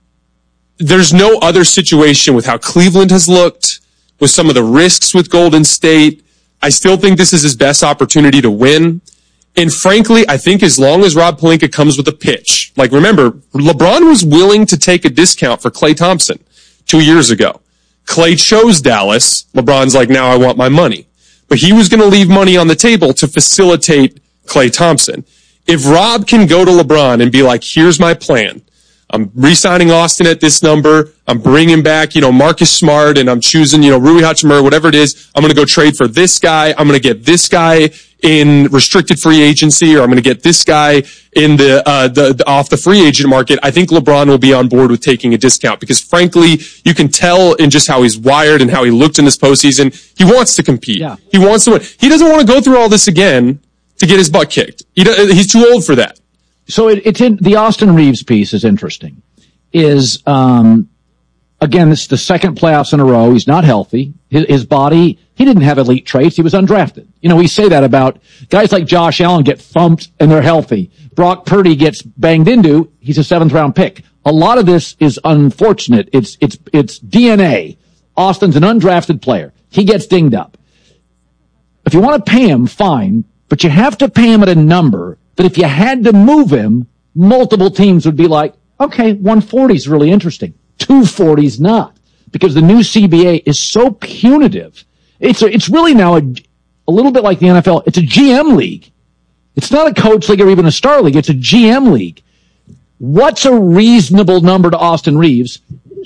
there's no other situation with how Cleveland has looked, with some of the risks with Golden State. I still think this is his best opportunity to win. And frankly, I think as long as Rob Pelinka comes with a pitch, like remember, LeBron was willing to take a discount for Klay Thompson two years ago. Klay chose Dallas. LeBron's like, now I want my money. But he was going to leave money on the table to facilitate Klay Thompson. If Rob can go to LeBron and be like, here's my plan. I'm re-signing Austin at this number. I'm bringing back, you know, Marcus Smart, and I'm choosing, you know, Rui Hachimura, whatever it is. I'm going to go trade for this guy. I'm going to get this guy in restricted free agency, or I'm going to get this guy in the, uh, the, the off the free agent market. I think LeBron will be on board with taking a discount because frankly, you can tell in just how he's wired and how he looked in this postseason. He wants to compete. Yeah. He wants to win. He doesn't want to go through all this again to get his butt kicked. He, he's too old for that. So it, it's in the Austin Reeves piece is interesting. Is um again, this is the second playoffs in a row. He's not healthy. His, his body, he didn't have elite traits. He was undrafted. You know, we say that about guys like Josh Allen get thumped and they're healthy. Brock Purdy gets banged into. He's a seventh round pick. A lot of this is unfortunate. It's it's it's D N A. Austin's an undrafted player. He gets dinged up. If you want to pay him, fine, but you have to pay him at a number that if you had to move him, multiple teams would be like, okay, one forty is really interesting. two forty is not. Because the new C B A is so punitive. It's a, it's really now a, a little bit like the N F L. It's a G M league. It's not a coach league or even a star league. It's a G M league. What's a reasonable number to Austin Reeves?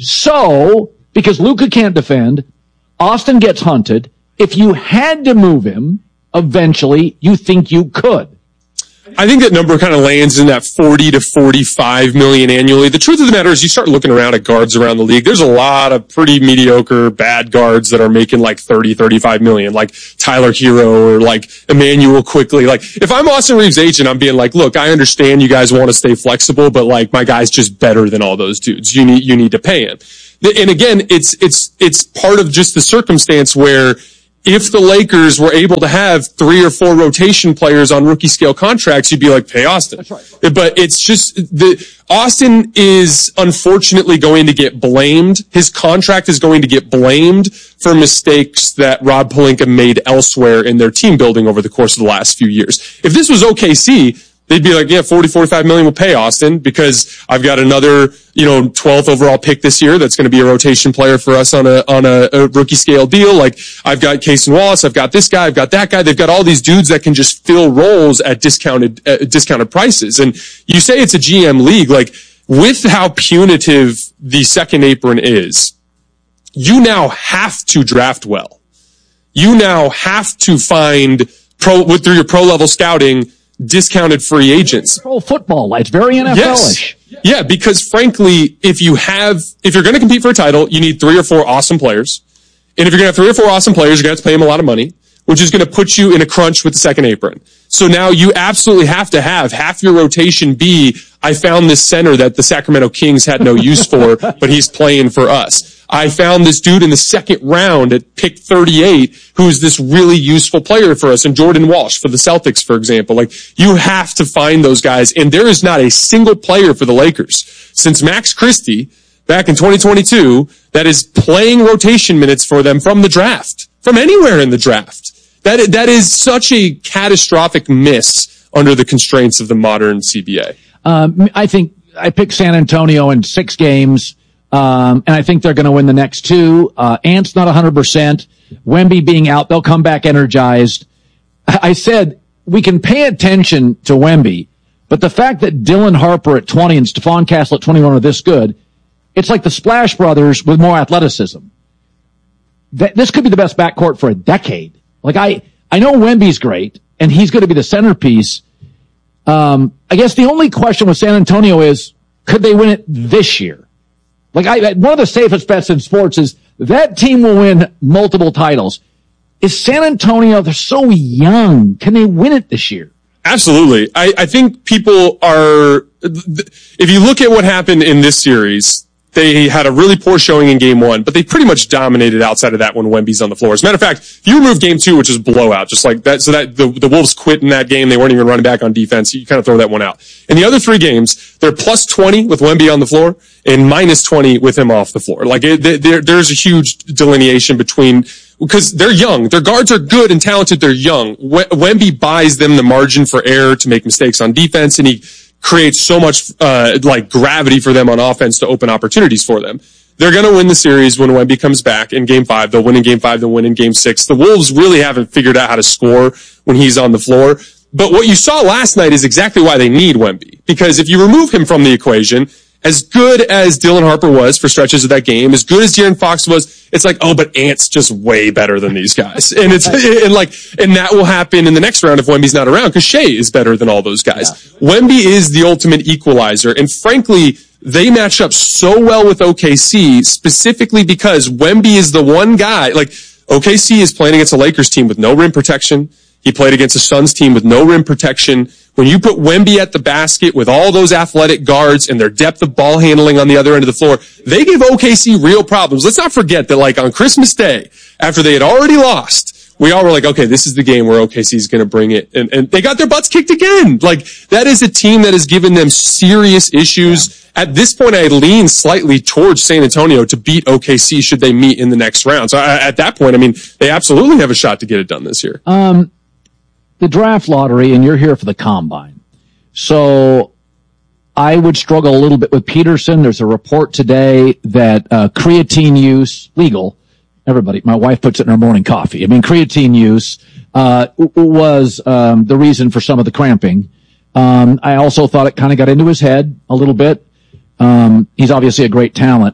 So, because Luka can't defend, Austin gets hunted. If you had to move him, eventually, you think you could. I think that number kind of lands in that forty to forty-five million annually. The truth of the matter is you start looking around at guards around the league. There's a lot of pretty mediocre, bad guards that are making like thirty, thirty-five million, like Tyler Hero or like Emmanuel Quickly. Like if I'm Austin Reeves' agent, I'm being like, look, I understand you guys want to stay flexible, but like my guy's just better than all those dudes. You need, you need to pay him. And again, it's, it's, it's part of just the circumstance where if the Lakers were able to have three or four rotation players on rookie scale contracts, you'd be like, pay Austin. That's right. But it's just the Austin is unfortunately going to get blamed. His contract is going to get blamed for mistakes that Rob Pelinka made elsewhere in their team building over the course of the last few years. If this was O K C, they'd be like, yeah, forty, forty-five million will pay Austin because I've got another, you know, twelfth overall pick this year that's going to be a rotation player for us on a, on a, a rookie scale deal. Like I've got Cason Wallace, I've got this guy, I've got that guy. They've got all these dudes that can just fill roles at discounted, uh, discounted prices. And you say it's a G M league, like with how punitive the second apron is, you now have to draft well. You now have to find pro, with through your pro level scouting, discounted free agents. Pro football, it's very N F L-ish. Yes. Yeah, because frankly, if you have, if you're going to compete for a title, you need three or four awesome players. And if you're going to have three or four awesome players, you're going to have to pay them a lot of money, which is going to put you in a crunch with the second apron. So now you absolutely have to have half your rotation be, I found this center that the Sacramento Kings had no use for, but he's playing for us. I found this dude in the second round at pick thirty-eight who's this really useful player for us, and Jordan Walsh for the Celtics, for example. Like, you have to find those guys, and there is not a single player for the Lakers since Max Christie back in twenty twenty-two that is playing rotation minutes for them from the draft, from anywhere in the draft. That, that is such a catastrophic miss under the constraints of the modern C B A. Um, I think I picked San Antonio in six games. Um, and I think they're going to win the next two. Uh, Ant's not one hundred percent. Wemby being out, they'll come back energized. I said we can pay attention to Wemby, but the fact that Dylan Harper at twenty and Stephon Castle at twenty-one are this good, it's like the Splash Brothers with more athleticism. Th- this could be the best backcourt for a decade. Like, I, I know Wemby's great, and he's going to be the centerpiece. Um, I guess the only question with San Antonio is, could they win it this year? Like, I, one of the safest bets in sports is that team will win multiple titles. Is San Antonio, they're so young. Can they win it this year? Absolutely. I, I think people are, if you look at what happened in this series, they had a really poor showing in game one, but they pretty much dominated outside of that when Wemby's on the floor. As a matter of fact, if you remove game two, which is blowout, just like that, so that the, the Wolves quit in that game, they weren't even running back on defense, you kind of throw that one out. In the other three games, they're plus twenty with Wemby on the floor and minus twenty with him off the floor. Like, it, there, there's a huge delineation between, because they're young. Their guards are good and talented. They're young. Wemby buys them the margin for error to make mistakes on defense, and he creates so much, uh, like gravity for them on offense to open opportunities for them. They're going to win the series when Wemby comes back in game five. They'll win in game five. They'll win in game six. The Wolves really haven't figured out how to score when he's on the floor. But what you saw last night is exactly why they need Wemby. Because if you remove him from the equation, as good as Dylan Harper was for stretches of that game, as good as De'Aaron Fox was, it's like, oh, but Ant's just way better than these guys. And it's, and like, and that will happen in the next round if Wemby's not around, because Shea is better than all those guys. Yeah. Wemby is the ultimate equalizer. And frankly, they match up so well with O K C, specifically because Wemby is the one guy, like, O K C is playing against a Lakers team with no rim protection. He played against a Suns team with no rim protection. When you put Wemby at the basket with all those athletic guards and their depth of ball handling on the other end of the floor, they give O K C real problems. Let's not forget that, like, on Christmas Day, after they had already lost, we all were like, okay, this is the game where O K C is going to bring it. And, and they got their butts kicked again. Like, that is a team that has given them serious issues. Yeah. At this point, I lean slightly towards San Antonio to beat O K C should they meet in the next round. So I, at that point, I mean, they absolutely have a shot to get it done this year. Um, the draft lottery, and you're here for the combine. So I would struggle a little bit with Peterson. There's a report today that uh, creatine use, legal, everybody, my wife puts it in her morning coffee. I mean, creatine use uh was um the reason for some of the cramping. Um I also thought it kind of got into his head a little bit. Um he's obviously a great talent.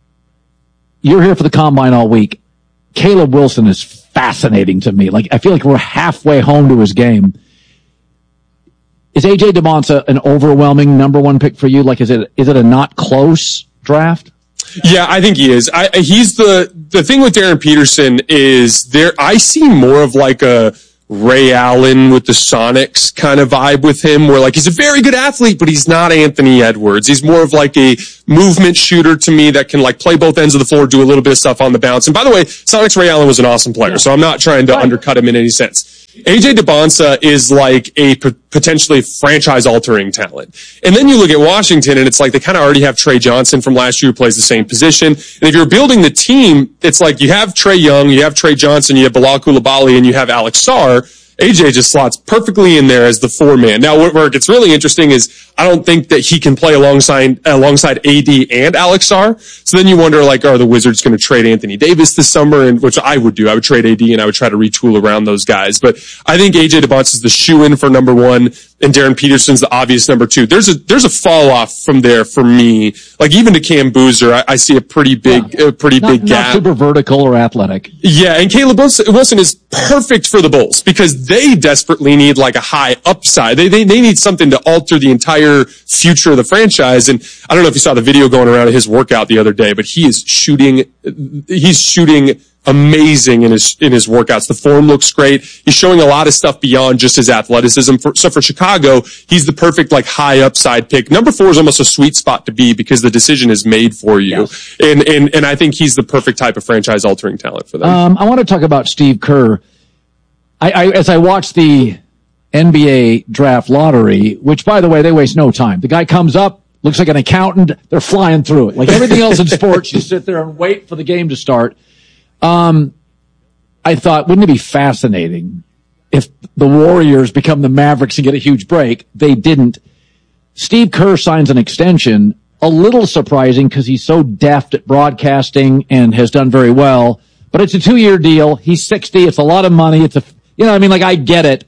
You're here for the combine all week. Caleb Wilson is fascinating to me. Like, I feel like we're halfway home to his game. is A J DeMonsa an overwhelming number one pick for you? Like, is it is it a not close draft? Yeah, I think he is. I, he's the the thing with Darren Peterson is there. I see more of like a Ray Allen with the Sonics kind of vibe with him, where like he's a very good athlete, but he's not Anthony Edwards. He's more of like a movement shooter to me that can like play both ends of the floor, do a little bit of stuff on the bounce. And by the way, Sonics Ray Allen was an awesome player, so I'm not trying to right. undercut him in any sense. A J DeBonsa is like a p- potentially franchise-altering talent. And then you look at Washington, and it's like they kind of already have Trey Johnson from last year who plays the same position. And if you're building the team, it's like you have Trey Young, you have Trey Johnson, you have Bilal Coulibaly, and you have Alex Sarr. A J just slots perfectly in there as the four-man. Now, where it gets really interesting is I don't think that he can play alongside alongside A D and Alex Sarr. So then you wonder, like, are the Wizards going to trade Anthony Davis this summer? And which I would do. I would trade A D and I would try to retool around those guys. But I think A J DeBonsa is the shoe-in for number one, and Darren Peterson's the obvious number two. There's a there's a fall-off from there for me. Like, even to Cam Boozer, I, I see a pretty big yeah. a pretty not, big gap. Not super vertical or athletic. Yeah, and Caleb Wilson is perfect for the Bulls because they desperately need like a high upside. They they they need something to alter the entire future of the franchise. And I don't know if you saw the video going around of his workout the other day, but he is shooting he's shooting amazing in his in his workouts. The form looks great. He's showing a lot of stuff beyond just his athleticism. For, so for Chicago, he's the perfect like high upside pick. Number four is almost a sweet spot to be because the decision is made for you. Yeah. And and and I think he's the perfect type of franchise altering talent for them. Um, I want to talk about Steve Kerr. I, I as I watch the N B A draft lottery, which by the way, they waste no time. The guy comes up, looks like an accountant. They're flying through it. Like everything else in sports, you sit there and wait for the game to start. Um, I thought, wouldn't it be fascinating if the Warriors become the Mavericks and get a huge break? They didn't. Steve Kerr signs an extension. A little surprising because he's so deft at broadcasting and has done very well. But it's a two-year deal. He's sixty. It's a lot of money. It's a, you know, I mean, like I get it.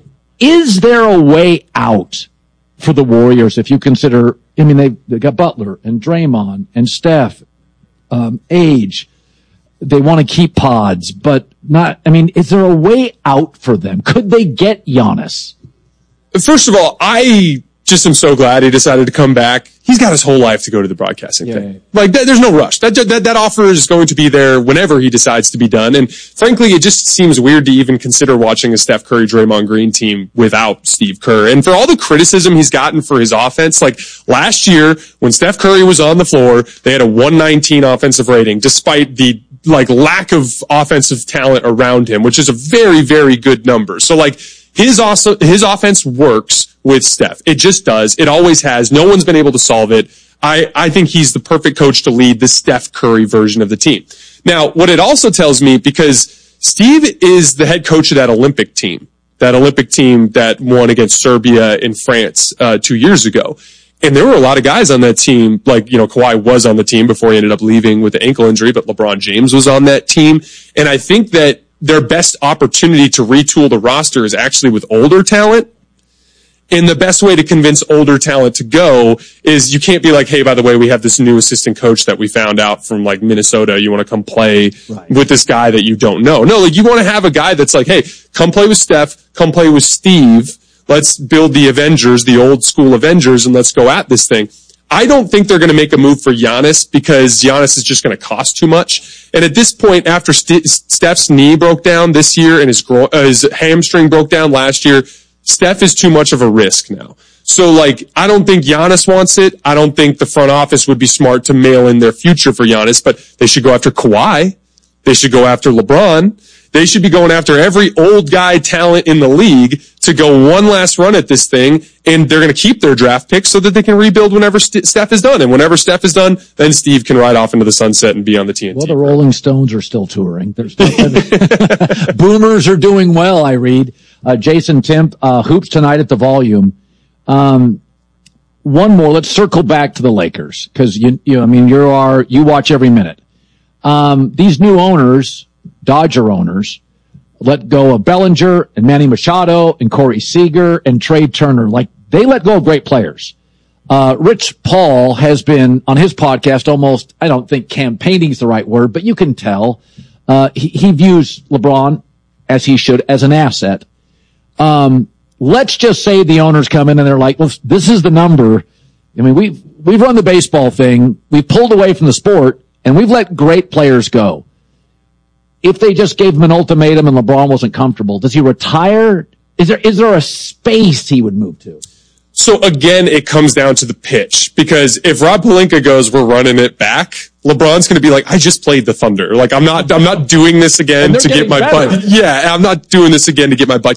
Is there a way out for the Warriors if you consider? I mean, they they got Butler and Draymond and Steph, um, age. They want to keep Pods, but not, I mean, is there a way out for them? Could they get Giannis? First of all, I just am so glad he decided to come back. He's got his whole life to go to the broadcasting yeah, thing. Yeah. Like, th- there's no rush. That, that, that offer is going to be there whenever he decides to be done. And frankly, it just seems weird to even consider watching a Steph Curry, Draymond Green team without Steve Kerr. And for all the criticism he's gotten for his offense, like last year when Steph Curry was on the floor, they had a one nineteen offensive rating despite the like lack of offensive talent around him, which is a very, very good number. So like his also, his offense works with Steph. It just does. It always has. No one's been able to solve it. I, I think he's the perfect coach to lead the Steph Curry version of the team. Now, what it also tells me, because Steve is the head coach of that Olympic team, that Olympic team that won against Serbia in France, uh, two years ago. And there were a lot of guys on that team, like, you know, Kawhi was on the team before he ended up leaving with the ankle injury, but LeBron James was on that team. And I think that their best opportunity to retool the roster is actually with older talent. And the best way to convince older talent to go is you can't be like, hey, by the way, we have this new assistant coach that we found out from like Minnesota. You want to come play right. with this guy that you don't know. No, like you want to have a guy that's like, hey, come play with Steph, come play with Steve. Let's build the Avengers, the old school Avengers, and let's go at this thing. I don't think they're going to make a move for Giannis because Giannis is just going to cost too much. And at this point, after St- Steph's knee broke down this year and his, gro- uh, his hamstring broke down last year, Steph is too much of a risk now. So, like, I don't think Giannis wants it. I don't think the front office would be smart to mail in their future for Giannis, but they should go after Kawhi. They should go after LeBron. They should be going after every old guy talent in the league to go one last run at this thing, and they're going to keep their draft picks so that they can rebuild whenever St- Steph is done. And whenever Steph is done, then Steve can ride off into the sunset and be on the T N T. Well, the Rolling Stones are still touring. There's Boomers are doing well, I read. Uh, Jason Timp, uh, hoops tonight at the Volume. Um, one more. Let's circle back to the Lakers because you, you, I mean, you are you watch every minute. Um, these new owners, Dodger owners, let go of Bellinger and Manny Machado and Corey Seager and Trey Turner. Like, they let go of great players. Uh, Rich Paul has been on his podcast almost, I don't think campaigning is the right word, but you can tell, uh, he, he views LeBron, as he should, as an asset. Um, let's just say the owners come in and they're like, well, this is the number. I mean, we've, we've run the baseball thing. We've pulled away from the sport and we've let great players go. If they just gave him an ultimatum and LeBron wasn't comfortable, does he retire? Is there, is there a space he would move to? So again, it comes down to the pitch, because if Rob Pelinka goes, we're running it back, LeBron's going to be like, I just played the Thunder. Like, I'm not, I'm not doing this again to get my butt. Yeah, I'm not doing this again to get my butt